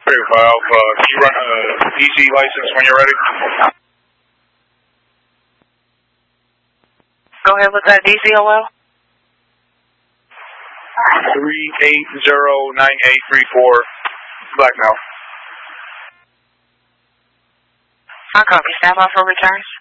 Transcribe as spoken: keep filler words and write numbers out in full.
Very well. Uh, can you run a D Z license when you're ready? Go ahead with that D Z O L. three eight zero nine eight three four, Blackmail. I copy. Stand by for return.